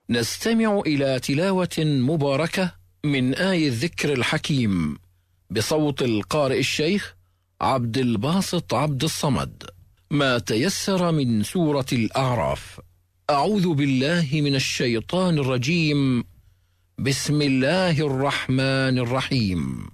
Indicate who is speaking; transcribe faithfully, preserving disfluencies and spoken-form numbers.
Speaker 1: نستمع إلى تلاوة مباركة من آي الذكر الحكيم بصوت القارئ الشيخ عبد الباسط عبد الصمد، ما تيسر من سورة الأعراف. أعوذ بالله من الشيطان الرجيم. بسم الله الرحمن الرحيم.